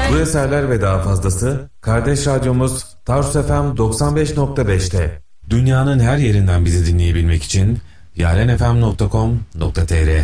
Bu eserler ve daha fazlası kardeş radyomuz Tarsus FM 95.5'te. Dünyanın her yerinden bizi dinleyebilmek için yarenfm.com.tr